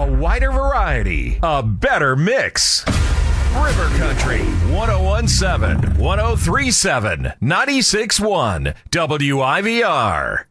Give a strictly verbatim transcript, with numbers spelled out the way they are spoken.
wider variety, a better mix. River Country, one oh one point seven, one oh three point seven, ninety-six point one, W I V R.